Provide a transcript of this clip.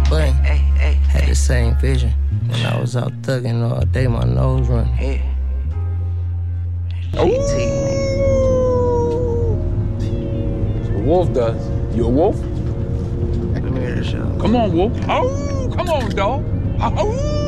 button. Had the same vision. When I was out thugging all day, my nose running. Ooh. So Wolf does. You a wolf? Let me hear the show. Come on, Wolf. Oh, come on, dog. Oh.